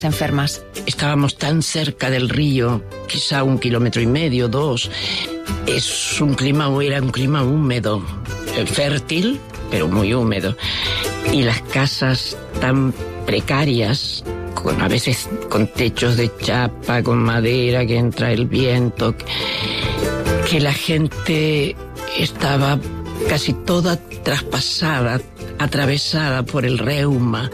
enfermas. Estábamos tan cerca del río, quizá 1,5 kilómetros, 2. Era un clima húmedo, fértil, pero muy húmedo. Y las casas tan precarias, a veces con techos de chapa, con madera, que entra el viento, que la gente estaba casi toda traspasada, atravesada por el reuma.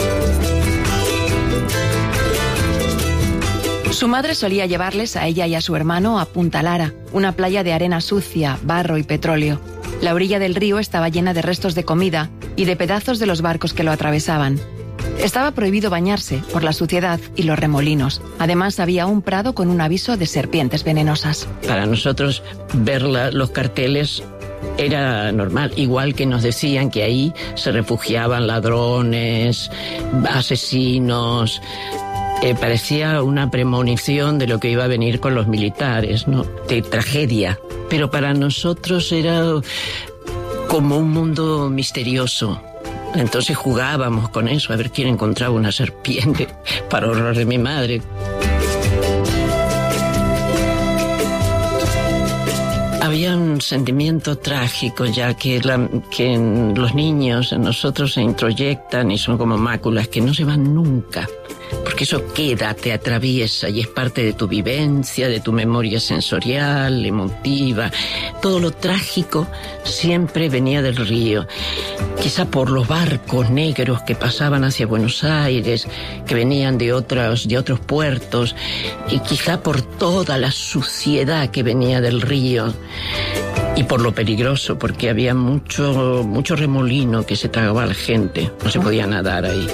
Su madre solía llevarles a ella y a su hermano a Punta Lara, una playa de arena sucia, barro y petróleo. La orilla del río estaba llena de restos de comida y de pedazos de los barcos que lo atravesaban. Estaba prohibido bañarse por la suciedad y los remolinos. Además, había un prado con un aviso de serpientes venenosas. Para nosotros, ver los carteles era normal, igual que nos decían que ahí se refugiaban ladrones, asesinos. Parecía una premonición de lo que iba a venir con los militares, ¿no? De tragedia. Pero para nosotros era como un mundo misterioso. Entonces jugábamos con eso, a ver quién encontraba una serpiente, para horror de mi madre. Había un sentimiento trágico, ya que los niños en nosotros se introyectan y son como máculas que no se van nunca. Porque eso queda, te atraviesa y es parte de tu vivencia, de tu memoria sensorial, emotiva. Todo lo trágico siempre venía del río. Quizá por los barcos negros que pasaban hacia Buenos Aires, que venían de otros puertos, y quizá por toda la suciedad que venía del río. Y por lo peligroso, porque había mucho remolino que se tragaba a la gente. No se podía nadar ahí.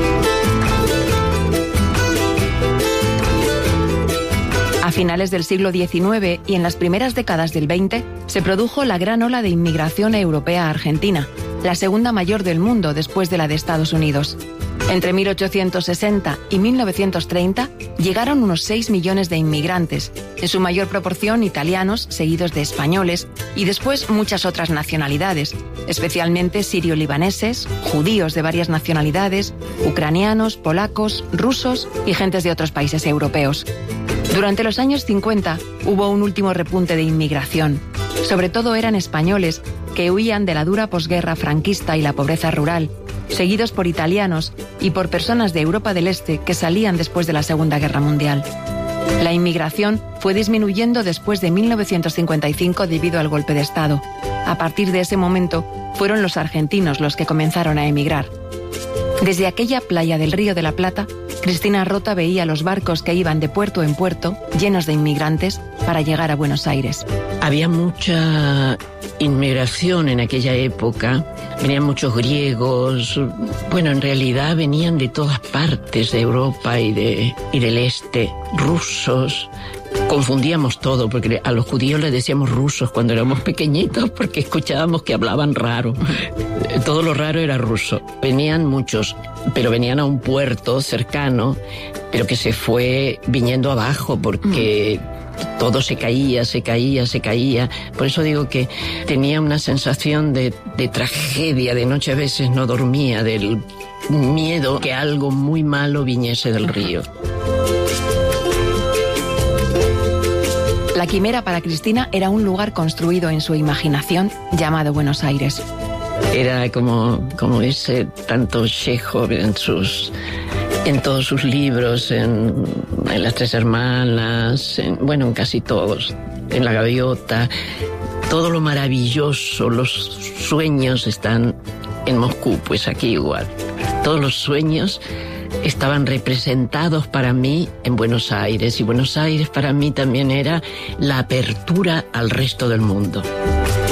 A finales del siglo XIX y en las primeras décadas del XX se produjo la gran ola de inmigración europea a Argentina, la segunda mayor del mundo después de la de Estados Unidos. Entre 1860 y 1930 llegaron unos 6 millones de inmigrantes, en su mayor proporción italianos, seguidos de españoles, y después muchas otras nacionalidades, especialmente sirio-libaneses, judíos de varias nacionalidades, ucranianos, polacos, rusos y gentes de otros países europeos. Durante los años 50 hubo un último repunte de inmigración. Sobre todo eran españoles que huían de la dura posguerra franquista y la pobreza rural, seguidos por italianos y por personas de Europa del Este que salían después de la Segunda Guerra Mundial. La inmigración fue disminuyendo después de 1955 debido al golpe de Estado. A partir de ese momento, fueron los argentinos los que comenzaron a emigrar. Desde aquella playa del Río de la Plata, Cristina Rota veía los barcos que iban de puerto en puerto, llenos de inmigrantes, para llegar a Buenos Aires. Había mucha inmigración en aquella época. Venían muchos griegos. Bueno, en realidad venían de todas partes de Europa y del este. Rusos. Confundíamos todo, porque a los judíos les decíamos rusos cuando éramos pequeñitos, porque escuchábamos que hablaban raro. Todo lo raro era ruso. Venían muchos, pero venían a un puerto cercano, pero que se fue viniendo abajo, porque todo se caía. Por eso digo que tenía una sensación de tragedia, de noche a veces no dormía, del miedo que algo muy malo viniese del río. La Quimera para Cristina era un lugar construido en su imaginación llamado Buenos Aires. Era como ese tanto Chekhov en todos sus libros, en Las Tres Hermanas, en casi todos, en La Gaviota. Todo lo maravilloso, los sueños están en Moscú, pues aquí igual. Todos los sueños estaban representados para mí en Buenos Aires, y Buenos Aires para mí también era la apertura al resto del mundo.